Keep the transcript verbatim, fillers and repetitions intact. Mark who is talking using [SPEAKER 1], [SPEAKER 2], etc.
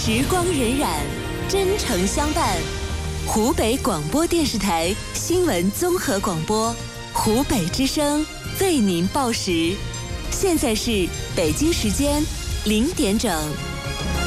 [SPEAKER 1] 时光荏苒，真诚相伴。湖北广播电视台新闻综合广播，湖北之声为您报时。现在是北京时间零点整。